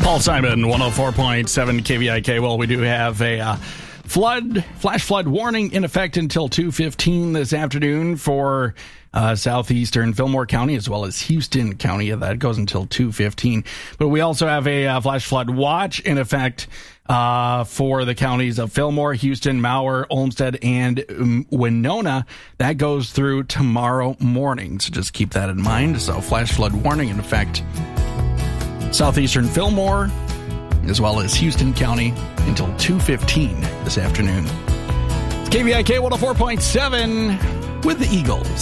Paul Simon, 104.7 KVIK. Well, we do have a flash flood warning in effect until 2:15 this afternoon for southeastern Fillmore County as well as Houston County. That goes until 2:15. But we also have a flash flood watch in effect for the counties of Fillmore, Houston, Mower, Olmsted, and Winona. That goes through tomorrow morning. So just keep that in mind. So flash flood warning in effect. Southeastern Fillmore, as well as Houston County, until 2:15 this afternoon. It's KVIK 104.7 with the Eagles.